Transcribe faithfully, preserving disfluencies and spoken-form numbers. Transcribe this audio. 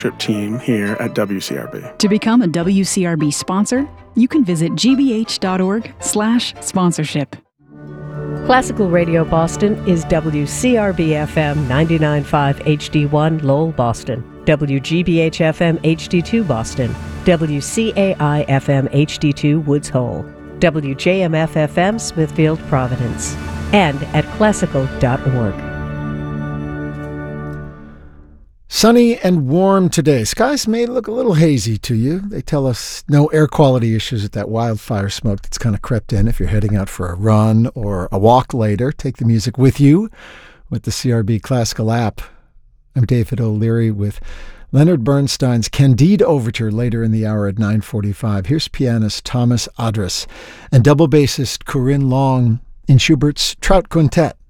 team here at W C R B. To become a W C R B sponsor, you can visit gbh.org slash sponsorship. Classical Radio Boston is W C R B F M ninety-nine point five H D one Lowell, Boston, W G B H F M H D two Boston, W C A I F M H D two Woods Hole, W J M F F M Smithfield, Providence, and at classical dot org. Sunny and warm today. Skies may look a little hazy to you. They tell us no air quality issues with that wildfire smoke that's kind of crept in. If you're heading out for a run or a walk later, take the music with you with the C R B Classical app. I'm David O'Leary with Leonard Bernstein's Candide Overture later in the hour at nine forty-five. Here's pianist Thomas Adres and double bassist Corinne Long in Schubert's Trout Quintet.